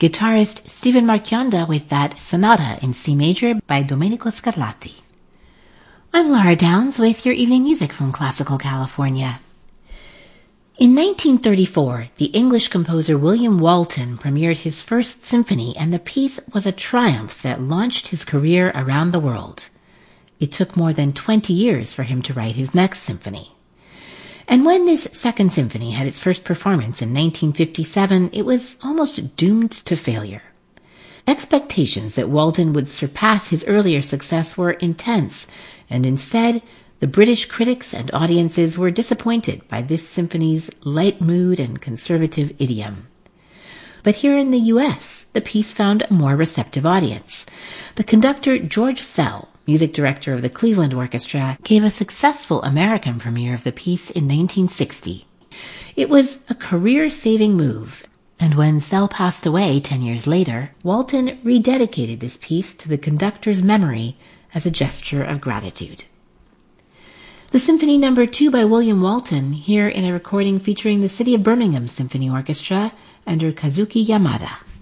guitarist Stephen Marchionda with that Sonata in C major by Domenico Scarlatti. I'm Laura Downs with your evening music from Classical California. In 1934, the English composer William Walton premiered his first symphony, and the piece was a triumph that launched his career around the world. It took more than 20 years for him to write his next symphony. And when this second symphony had its first performance in 1957, it was almost doomed to failure. Expectations that Walton would surpass his earlier success were intense, and instead, the British critics and audiences were disappointed by this symphony's light mood and conservative idiom. But here in the U.S., the piece found a more receptive audience. The conductor George Szell, music director of the Cleveland Orchestra, gave a successful American premiere of the piece in 1960. It was a career-saving move, and when Szell passed away 10 years later, Walton rededicated this piece to the conductor's memory as a gesture of gratitude. The Symphony No. 2 by William Walton, here in a recording featuring the City of Birmingham Symphony Orchestra under Kazuki Yamada.